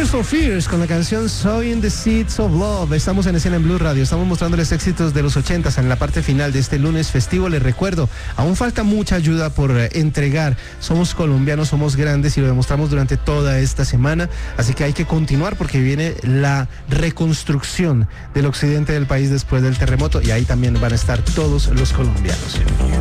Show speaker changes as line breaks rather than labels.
Tears for Fears con la canción Sowing the Seeds of Love. Estamos en Escena en Blue Radio, estamos mostrándoles éxitos de los 80s en la parte final de este lunes festivo. Les recuerdo, aún falta mucha ayuda por entregar. Somos colombianos, somos grandes y lo demostramos durante toda esta semana, así que hay que continuar porque viene la reconstrucción del occidente del país después del terremoto y ahí también van a estar todos los colombianos.